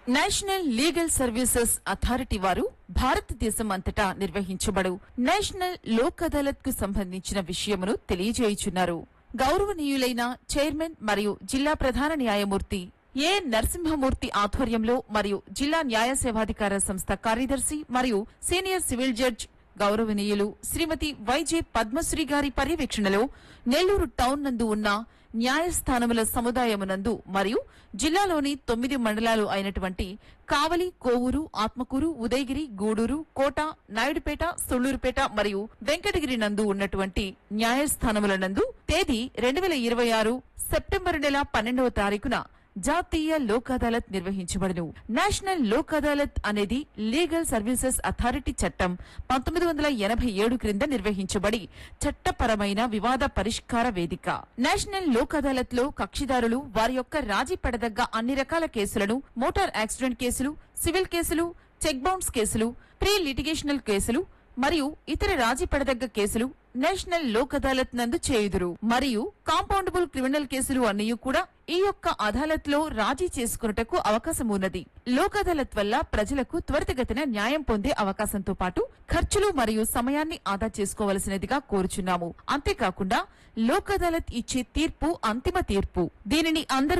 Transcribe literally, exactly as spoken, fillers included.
National legal services authority వారు భారతదేశం అంతటా నిర్వహించబడు నేషనల్ లోక్ అదాలత్ కు సంబంధించిన విషయమును తెలియజేయుచున్నారు. గౌరవనీయులైన చైర్మన్ మరియు జిల్లా ప్రధాన న్యాయమూర్తి ఏ నరసింహమూర్తి ఆధ్వర్యంలో మరియు జిల్లా న్యాయ సేవాధికార సంస్థ కార్యదర్శి మరియు సీనియర్ సివిల్ జడ్జ్ గౌరవనీయులు శ్రీమతి వైజే పద్మశ్రీ గారి పర్యవేక్షణలో నెల్లూరు టౌన్ నందు ఉన్న న్యాయస్థానముల సముదాయమునందు మరియు జిల్లాలోని తొమ్మిది మండలాలు అయినటువంటి కావలి, కోవూరు, ఆత్మకూరు, ఉదయగిరి, గూడూరు, కోట, నాయుడుపేట, సొళ్లూరుపేట మరియు వెంకటగిరి నందు ఉన్నటువంటి న్యాయస్థానముల నందు తేదీ రెండు వేల ఇరవై ఆరు సెప్టెంబరు నెల పన్నెండవ తారీఖున జాతీయ లోక్ అదాలత్ నిర్వహించబడును. నేషనల్ లోక్ అదాలత్ అనేది లీగల్ సర్వీసెస్ అథారిటీ చట్టం పంతొమ్మిది వందల ఎనభై ఏడు క్రింద నిర్వహించబడి చట్టపరమైన వివాద పరిష్కార వేదిక. నేషనల్ లోక్ అదాలత్ లో కక్షిదారులు వారి యొక్క రాజీ పడదగ్గ అన్ని రకాల కేసులను, మోటార్ యాక్సిడెంట్ కేసులు, సివిల్ కేసులు, చెక్ బౌన్స్ కేసులు, ప్రీ లిటిగేషనల్ కేసులు మరియు ఇతర రాజీ పడదగ్గ కేసులు నేషనల్ లోక్ అదాలత్ నందు చేయుదురు. మరియు కాంపౌండబుల్ క్రిమినల్ కేసులు అన్నీ కూడా ఈ యొక్క అదాలత్ లో రాజీ చేసుకున్నటకు అవకాశం ఉన్నది. లోక్ అదాలత్ వల్ల ప్రజలకు త్వరితగతిన న్యాయం పొందే అవకాశంతో పాటు ఖర్చులు మరియు సమయాన్ని ఆదా చేసుకోవలసినదిగా కోరుచున్నాము. అంతేకాకుండా లోక్ అదాలత్ ఇచ్చే తీర్పు అంతిమ తీర్పు. దీనిని అందరూ